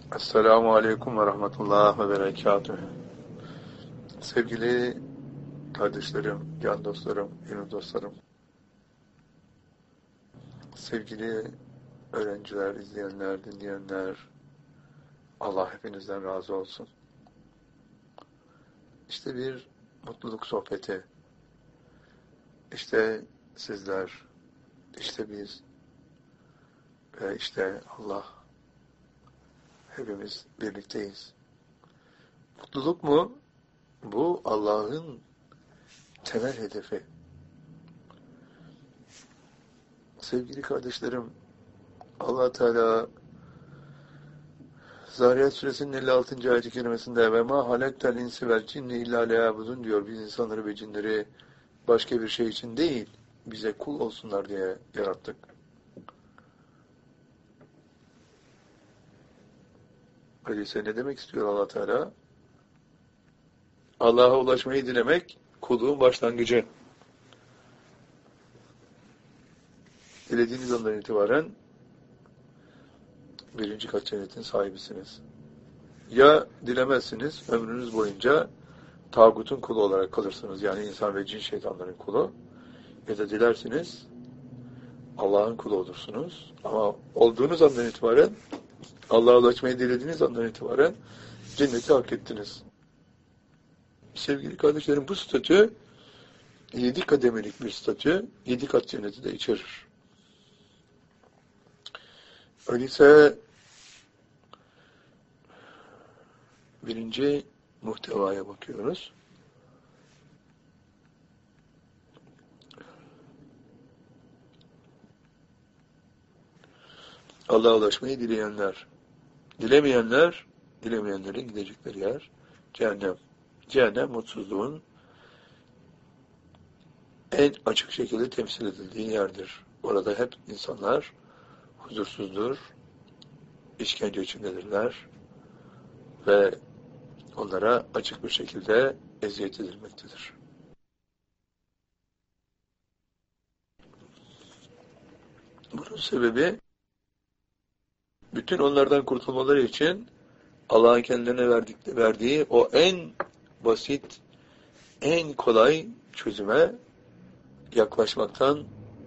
Esselamu Aleyküm ve Rahmetullah ve Berekatühü. Sevgili kardeşlerim, can dostlarım, yeni dostlarım, sevgili öğrenciler, izleyenler, dinleyenler, Allah hepinizden razı olsun. İşte bir mutluluk sohbeti, işte sizler, işte biz ve işte Allah, hepimiz birlikteyiz. Mutluluk mu? Bu Allah'ın temel hedefi. Sevgili kardeşlerim, Allah Teala Zariyat Suresinin 56. ayet-i kerimesinde ve ma halektel insi vel cinni illa liyabudun diyor. Biz insanları ve cinleri başka bir şey için değil, bize kul olsunlar diye yarattık. Öyleyse ne demek istiyor Allah Teala? Allah'a ulaşmayı dilemek kulluğun başlangıcı. Dilediğiniz andan itibaren birinci kat cennetin sahibisiniz. Ya dilemezsiniz, ömrünüz boyunca tağutun kulu olarak kalırsınız. Yani insan ve cin şeytanların kulu. Ya da dilersiniz, Allah'ın kulu olursunuz. Ama olduğunuz andan itibaren, Allah'a ulaşmayı dilediğiniz andan itibaren cenneti hak ettiniz. Sevgili kardeşlerim, bu statü 7 kademelik bir statü, 7 kat cenneti de içerir. Öyleyse birinci muhtevaya bakıyoruz. Allah'a ulaşmayı dileyenler. Dilemeyenlerin gidecekleri yer cehennem. Cehennem mutsuzluğun en açık şekilde temsil edildiği yerdir. Orada hep insanlar huzursuzdur, işkence içindedirler ve onlara açık bir şekilde eziyet edilmektedir. Bunun sebebi bütün onlardan kurtulmaları için Allah'ın kendilerine verdiği o en basit, en kolay çözüme yaklaşmaktan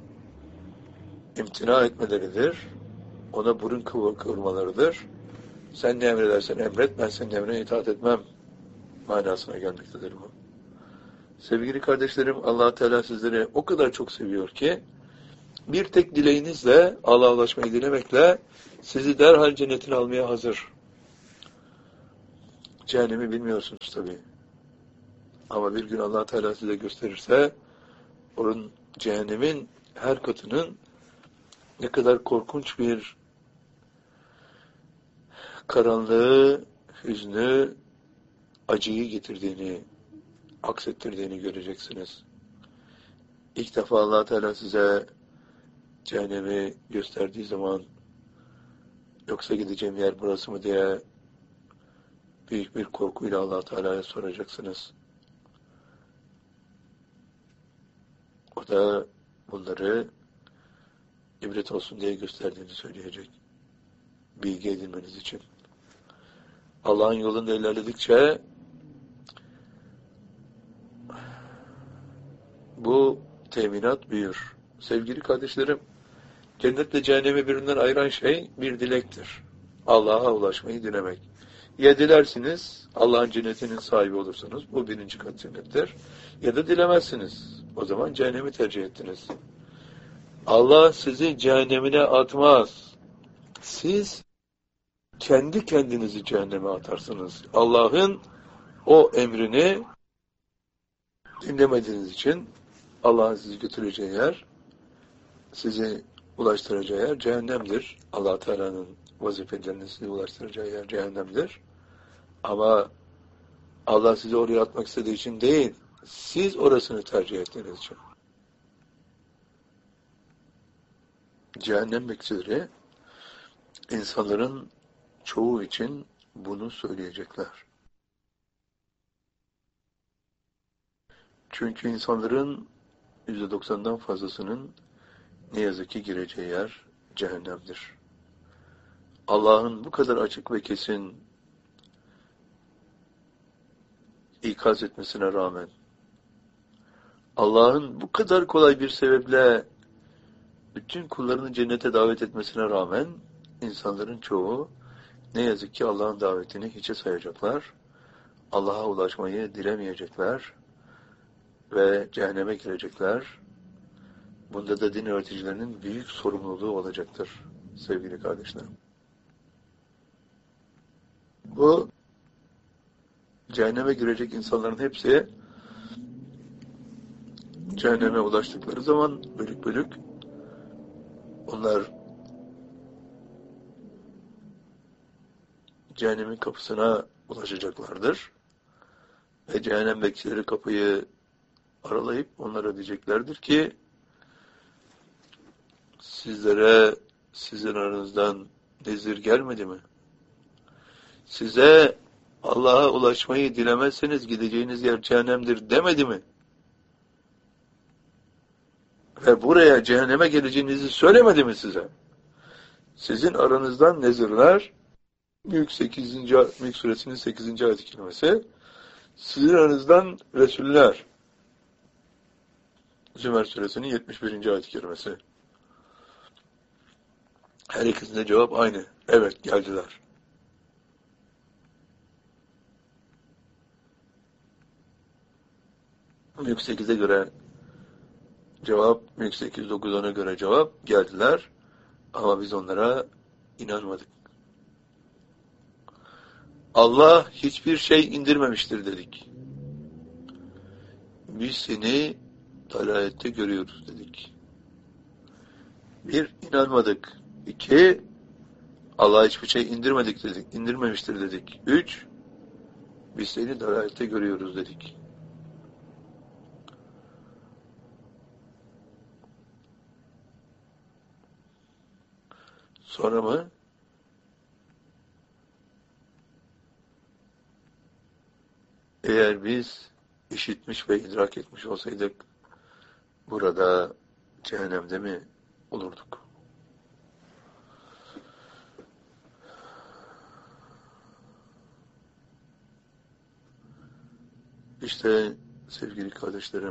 imtina etmeleridir. Ona burun kıvırmalarıdır. Sen ne emredersen emret, ben senin emrine itaat etmem manasına gelmektedir bu. Sevgili kardeşlerim, Allah Teala sizleri o kadar çok seviyor ki bir tek dileğinizle, Allah'a ulaşmayı dilemekle sizi derhal cennetine almaya hazır. Cehennemi bilmiyorsunuz tabii. Ama bir gün Allah Teala size gösterirse onun cehennemin her katının ne kadar korkunç bir karanlığı, hüznü, acıyı getirdiğini, aksettirdiğini göreceksiniz. İlk defa Allah Teala size cehennemi gösterdiği zaman yoksa gideceğim yer burası mı diye büyük bir korkuyla Allah Teala'ya soracaksınız. O da bunları ibret olsun diye gösterdiğini söyleyecek. Bilgi edinmeniz için. Allah'ın yolunda ilerledikçe bu teminat büyür. Sevgili kardeşlerim, cennetle cehennemi birbirinden ayıran şey bir dilektir. Allah'a ulaşmayı dilemek. Ya dilersiniz, Allah'ın cennetinin sahibi olursunuz, bu birinci kat cennettir. Ya da dilemezsiniz, o zaman cehennemi tercih ettiniz. Allah sizi cehennemine atmaz. Siz kendi kendinizi cehenneme atarsınız. Allah'ın o emrini dinlemediğiniz için Allah'ın sizi götüreceği yer, sizi ulaştıracağı yer cehennemdir. Allah Teala'nın vazifelerini size ulaştıracağı yer cehennemdir. Ama Allah sizi oraya atmak istediği için değil, siz orasını tercih ettiğiniz için. Cehennem bekçileri insanların çoğu için bunu söyleyecekler. Çünkü insanların %90'dan fazlasının ne yazık ki gireceği yer cehennemdir. Allah'ın bu kadar açık ve kesin ikaz etmesine rağmen, Allah'ın bu kadar kolay bir sebeple bütün kullarını cennete davet etmesine rağmen, insanların çoğu ne yazık ki Allah'ın davetini hiçe sayacaklar, Allah'a ulaşmayı dilemeyecekler ve cehenneme girecekler. Bunda da din öğreticilerinin büyük sorumluluğu olacaktır sevgili kardeşlerim. Bu cehenneme girecek insanların hepsi cehenneme ulaştıkları zaman bölük bölük onlar cehennemin kapısına ulaşacaklardır. Ve cehennem bekçileri kapıyı aralayıp onlara diyeceklerdir ki sizin aranızdan nezir gelmedi mi? Size Allah'a ulaşmayı dilemezseniz gideceğiniz yer cehennemdir demedi mi? Ve buraya cehenneme geleceğinizi söylemedi mi size? Sizin aranızdan nezirler, Mülk suresinin 8. ayet-i kerimesi, sizin aranızdan Resuller, Zümer suresinin 71. ayet-i kerimesi. Her ikisinde cevap aynı. Evet, geldiler. Mülk 8'e göre cevap, Mülk 8-9-10'a göre cevap, geldiler. Ama biz onlara inanmadık. Allah hiçbir şey indirmemiştir dedik. Biz seni dalalette görüyoruz dedik. Bir, inanmadık. İki, Allah hiçbir şey indirmemiştir dedik. Üç, biz seni dalalette görüyoruz dedik. Sonra mı? Eğer biz işitmiş ve idrak etmiş olsaydık, burada cehennemde mi olurduk? İşte sevgili kardeşlerim,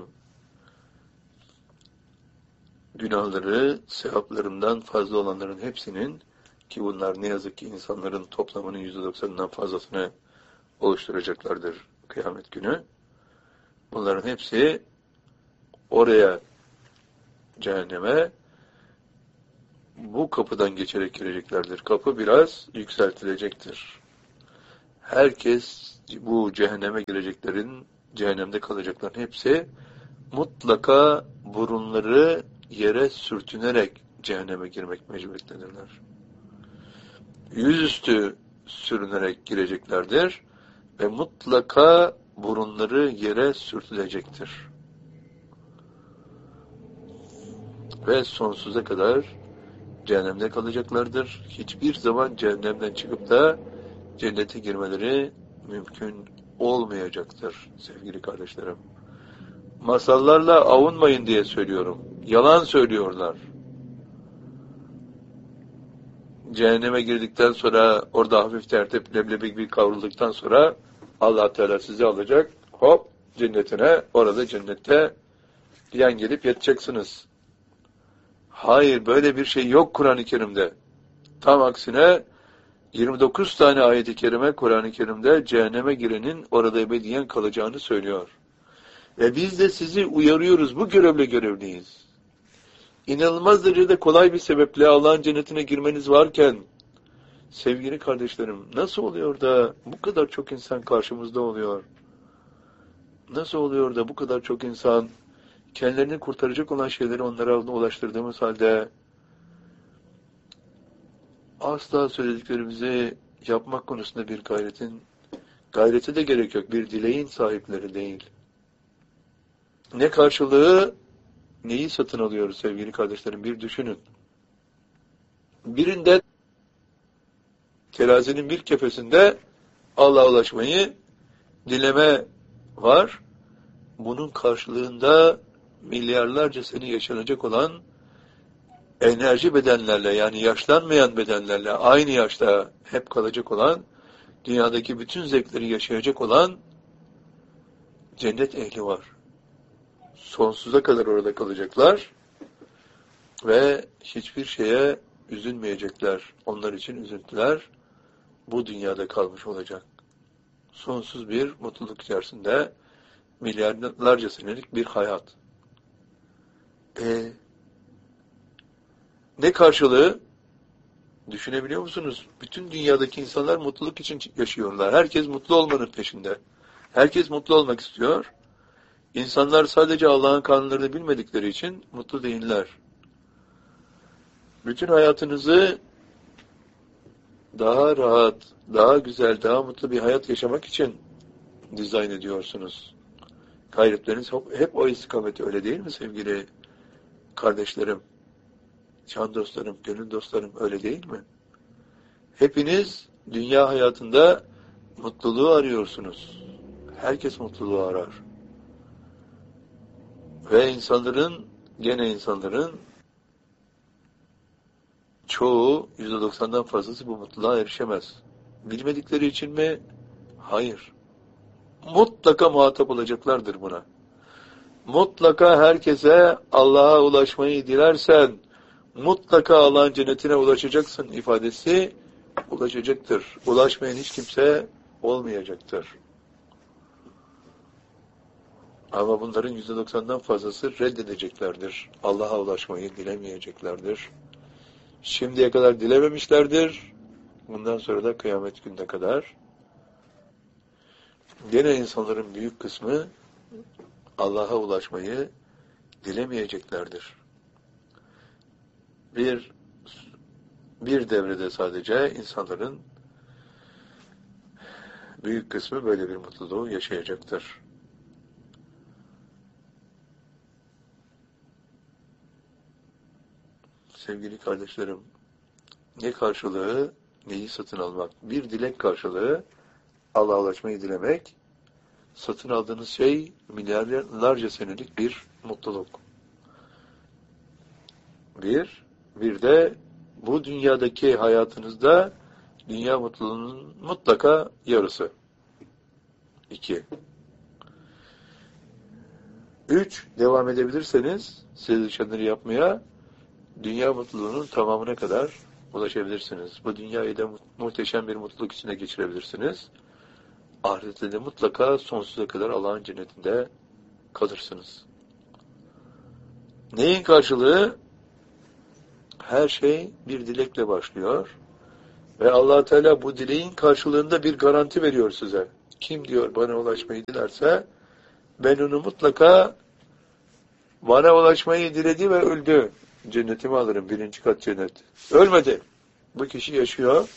günahları sevaplarından fazla olanların hepsinin, ki bunlar ne yazık ki insanların toplamının %90'ından fazlasını oluşturacaklardır kıyamet günü. Bunların hepsi oraya, cehenneme, bu kapıdan geçerek gireceklerdir. Kapı biraz yükseltilecektir. Herkes, bu cehenneme gireceklerin, cehennemde kalacakların hepsi mutlaka burunları yere sürtünerek cehenneme girmek mecburiyetindedirler. Yüzüstü sürünerek gireceklerdir ve mutlaka burunları yere sürtülecektir. Ve sonsuza kadar cehennemde kalacaklardır. Hiçbir zaman cehennemden çıkıp da cennete girmeleri mümkün olmayacaktır sevgili kardeşlerim. Masallarla avunmayın diye söylüyorum. Yalan söylüyorlar. Cehenneme girdikten sonra, orada hafif tertip leblebi bir kavrulduktan sonra Allah Teala sizi alacak. Hop cennetine, orada cennette yan gelip yatacaksınız. Hayır, böyle bir şey yok Kur'an-ı Kerim'de. Tam aksine 29 tane ayet-i kerime Kur'an-ı Kerim'de cehenneme girenin orada ebediyen kalacağını söylüyor. Ve biz de sizi uyarıyoruz. Bu görevliyiz. İnanılmaz derecede kolay bir sebeple Allah'ın cennetine girmeniz varken, sevgili kardeşlerim, nasıl oluyor da bu kadar çok insan karşımızda oluyor? Nasıl oluyor da bu kadar çok insan kendilerini kurtaracak olan şeyleri onlara ulaştırdığımız halde asla söylediklerimizi yapmak konusunda bir gayrete de gerek yok. Bir dileğin sahipleri değil. Ne karşılığı, neyi satın alıyoruz sevgili kardeşlerim? Bir düşünün. Birinde terazinin bir kefesinde Allah'a ulaşmayı dileme var. Bunun karşılığında milyarlarca sene yaşanacak olan enerji bedenlerle, yani yaşlanmayan bedenlerle aynı yaşta hep kalacak olan, dünyadaki bütün zevkleri yaşayacak olan cennet ehli var. Sonsuza kadar orada kalacaklar ve hiçbir şeye üzülmeyecekler. Onlar için üzüntüler bu dünyada kalmış olacak. Sonsuz bir mutluluk içerisinde milyarlarca senelik bir hayat. Ne karşılığı? Düşünebiliyor musunuz? Bütün dünyadaki insanlar mutluluk için yaşıyorlar. Herkes mutlu olmanın peşinde. Herkes mutlu olmak istiyor. İnsanlar sadece Allah'ın kanunlarını bilmedikleri için mutlu değiller. Bütün hayatınızı daha rahat, daha güzel, daha mutlu bir hayat yaşamak için dizayn ediyorsunuz. Gayretleriniz hep o istikameti, öyle değil mi sevgili kardeşlerim, can dostlarım, gönül dostlarım, öyle değil mi? Hepiniz dünya hayatında mutluluğu arıyorsunuz. Herkes mutluluğu arar. Ve insanların çoğu, %90'dan fazlası bu mutluluğa erişemez. Bilmedikleri için mi? Hayır. Mutlaka muhatap olacaklardır buna. Mutlaka herkese Allah'a ulaşmayı dilersen, mutlaka Allah'ın cennetine ulaşacaksın ifadesi ulaşacaktır. Ulaşmayan hiç kimse olmayacaktır. Ama bunların %90'dan fazlası reddedeceklerdir. Allah'a ulaşmayı dilemeyeceklerdir. Şimdiye kadar dilememişlerdir. Bundan sonra da kıyamet gününe kadar. Gene insanların büyük kısmı Allah'a ulaşmayı dilemeyeceklerdir. Bir devrede sadece insanların büyük kısmı böyle bir mutluluğu yaşayacaktır. Sevgili kardeşlerim, ne karşılığı, neyi satın almak? Bir dilek karşılığı Allah'a ulaşmayı dilemek, satın aldığınız şey milyarlarca senelik bir mutluluk. Bir de bu dünyadaki hayatınızda dünya mutluluğunun mutlaka yarısı. 2. 3. Devam edebilirseniz size düşenleri yapmaya dünya mutluluğunun tamamına kadar ulaşabilirsiniz. Bu dünyayı da muhteşem bir mutluluk içine geçirebilirsiniz. Ahirette de mutlaka sonsuza kadar Allah'ın cennetinde kalırsınız. Neyin karşılığı? Her şey bir dilekle başlıyor. Ve Allah Teala bu dileğin karşılığında bir garanti veriyor size. Kim diyor bana ulaşmayı dilerse, ben onu mutlaka bana ulaşmayı diledi ve öldü. Cennetimi alırım, 1. kat cennet. Ölmedi. Bu kişi yaşıyor.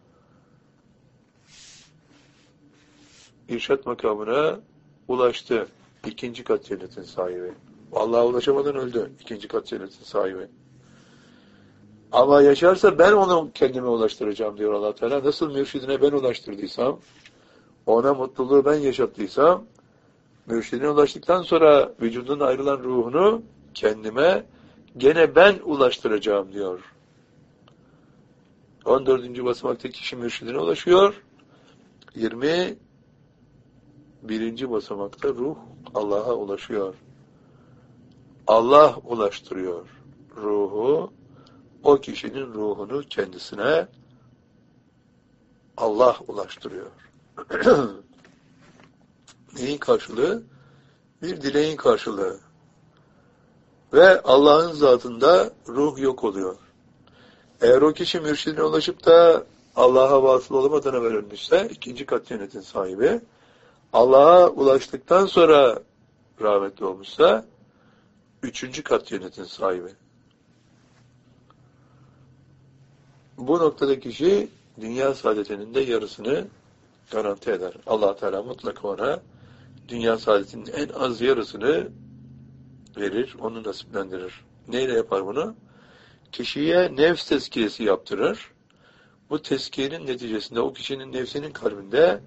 İrşad makamına ulaştı. 2. kat cennetin sahibi. Allah'a ulaşamadan öldü. 2. kat cennetin sahibi. Ama yaşarsa ben onu kendime ulaştıracağım diyor Allah Teala. Nasıl mürşidine ben ulaştırdıysam, ona mutluluğu ben yaşattıysam, mürşidine ulaştıktan sonra vücudunun ayrılan ruhunu kendime gene ben ulaştıracağım diyor. 14. basamaktaki kişi mürşidine ulaşıyor. 21. basamakta ruh Allah'a ulaşıyor. Allah ulaştırıyor ruhu. O kişinin ruhunu kendisine Allah ulaştırıyor. Neyin karşılığı? Bir dileğin karşılığı. Ve Allah'ın zatında ruh yok oluyor. Eğer o kişi mürşidine ulaşıp da Allah'a vasıl olamadan evvel ölmüşse, 2. kat cennetin sahibi, Allah'a ulaştıktan sonra rahmetli olmuşsa, 3. kat cennetin sahibi. Bu noktada kişi dünya saadetinin de yarısını garanti eder. Allah Teala mutlaka ona dünya saadetinin en az yarısını verir, onu nasiplendirir. Neyle yapar bunu? Kişiye nefs tezkiyesi yaptırır. Bu tezkiyenin neticesinde o kişinin nefsinin kalbinde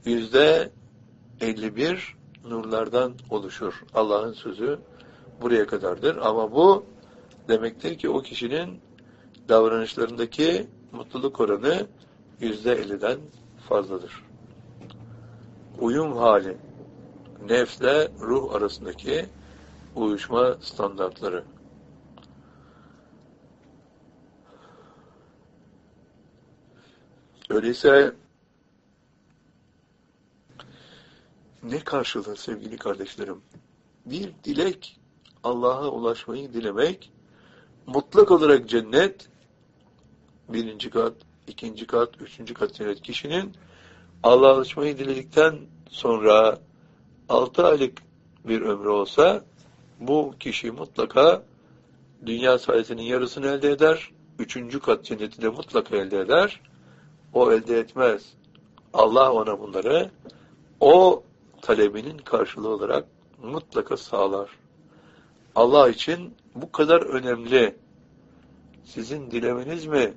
%51 nurlardan oluşur. Allah'ın sözü buraya kadardır. Ama bu demektir ki o kişinin davranışlarındaki mutluluk oranı %50'den fazladır. Uyum hali, nefsle ruh arasındaki uyuşma standartları. Öyleyse ne karşılığı sevgili kardeşlerim? Bir dilek, Allah'a ulaşmayı dilemek, mutlak olarak cennet, birinci kat, ikinci kat, üçüncü kat cennet. Kişinin Allah'a ulaşmayı diledikten sonra 6 aylık bir ömrü olsa, bu kişi mutlaka dünya saadetinin yarısını elde eder, üçüncü kat cenneti de mutlaka elde eder. O elde etmez. Allah ona bunları o talebinin karşılığı olarak mutlaka sağlar. Allah için bu kadar önemli. Sizin dilemeniz mi?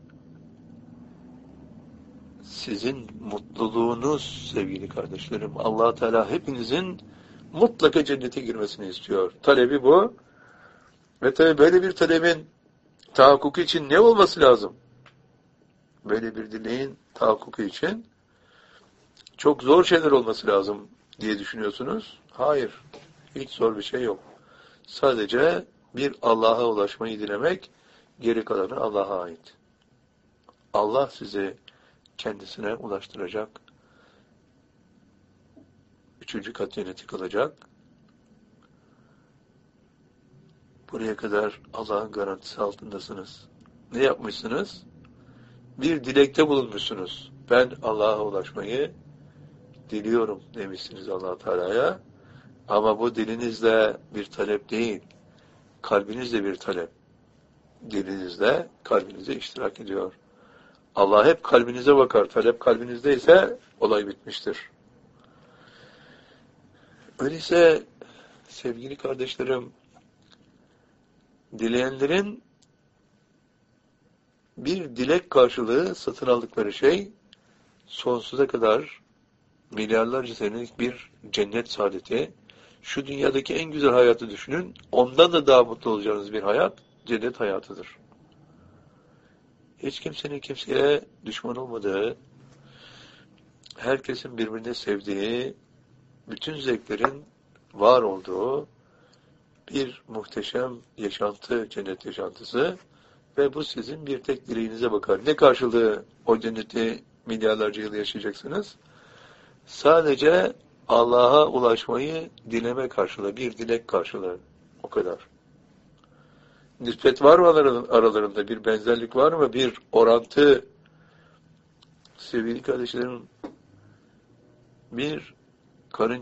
Sizin mutluluğunuz sevgili kardeşlerim. Allah Teala hepinizin mutlaka cennete girmesini istiyor. Talebi bu. Ve tabi böyle bir talebin tahakkuku için ne olması lazım? Böyle bir dileğin tahakkuku için çok zor şeyler olması lazım diye düşünüyorsunuz. Hayır. Hiç zor bir şey yok. Sadece bir Allah'a ulaşmayı dilemek, geri kalanı Allah'a ait. Allah sizi kendisine ulaştıracak. Üçüncü kat cenneti kılacak. Buraya kadar Allah'ın garantisi altındasınız. Ne yapmışsınız? Bir dilekte bulunmuşsunuz. Ben Allah'a ulaşmayı diliyorum demişsiniz Allah Teala'ya. Ama bu dilinizle bir talep değil. Kalbinizle bir talep. Dilinizle kalbinize iştirak ediyor. Allah hep kalbinize bakar. Talep kalbinizdeyse olay bitmiştir. Öyleyse sevgili kardeşlerim, dileyenlerin bir dilek karşılığı satın aldıkları şey sonsuza kadar milyarlarca senelik bir cennet saadeti. Şu dünyadaki en güzel hayatı düşünün. Ondan da daha mutlu olacağınız bir hayat cennet hayatıdır. Hiç kimsenin kimseye düşman olmadığı, herkesin birbirini sevdiği, bütün zevklerin var olduğu bir muhteşem yaşantı, cennet yaşantısı ve bu sizin bir tek dileğinize bakar. Ne karşılığı o cenneti milyarlarca yıl yaşayacaksınız? Sadece Allah'a ulaşmayı dileme karşılığı, bir dilek karşılığı. O kadar. Nispet var mı aralarında? Bir benzerlik var mı? Bir orantı, sevgili kardeşlerim, bir karın